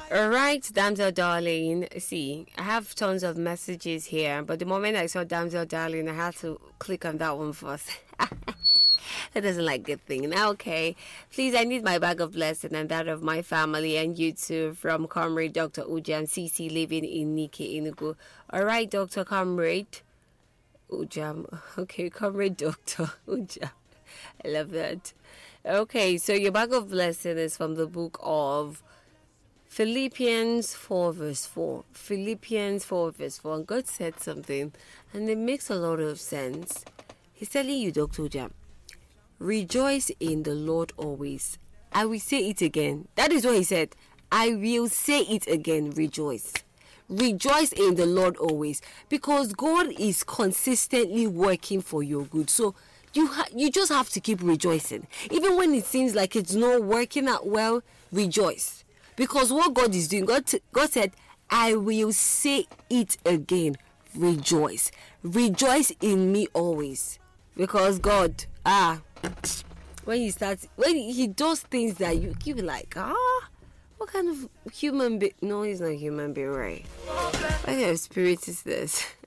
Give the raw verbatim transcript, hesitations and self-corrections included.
All right, damsel darling. See, I have tons of messages here, but the moment I saw damsel darling, I had to click on that one first. That doesn't like good thing. Now, okay. Please, I need my bag of blessing and that of my family and you too, from Comrade Doctor Ujam C C, living in Nike, Enugu. All right, Doctor Comrade Ujam. Okay, Comrade Doctor Ujam. I love that. Okay, so your bag of blessing is from the book of Philippians four verse four. Philippians four verse four. And God said something, and it makes a lot of sense. He's telling you, Doctor Ujam, rejoice in the Lord always. I will say it again. That is what he said. I will say it again. Rejoice. Rejoice in the Lord always. Because God is consistently working for your good. So you ha- you just have to keep rejoicing. Even when it seems like it's not working out well, rejoice. Because what God is doing, God, t- God said, I will say it again. Rejoice. Rejoice in me always. Because God, ah, when he starts, when he does things that you keep like, ah, what kind of human being? No, he's not a human being, right? What kind of spirit is this?